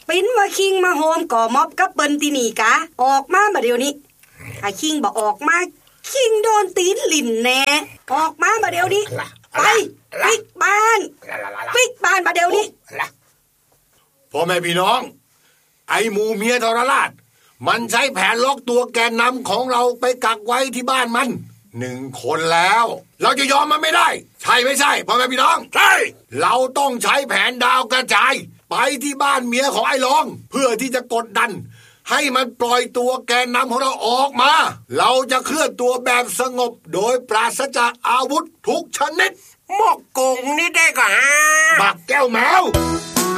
ปิ้นว่าคิงมาโฮมก่อม็อบกับเปิ้นที่นี่กะออกมาบัดเดี๋ยวนี้ถ้าคิงบ่ออกมาคิงโดนตีนลิ่นแน่ออกมาบัดเดี๋ยวนี้ไปปิดบ้านบัดเดี๋ยวนี้พ่อแม่พี่น้องไอ้หมูเมียทรราชมันใช้แผนล็อกตัวแกนนำของเราไปกักไว้ที่บ้านมัน1 คนแล้วเราจะยอมมันไม่ได้ใช่ไม่ใช่พ่อแม่พี่น้องใช่เราต้องใช้แผนดาวกระจายไปที่บ้านเมียของไอ้รองเพื่อที่จะกดดันให้มันปล่อยตัวแกนนำของเราออกมาเราจะเคลื่อนตัวแบบสงบโดยปราศจากอาวุธทุกชนิดหมอกกงนี่ได้ก่ะบักแก้วแมว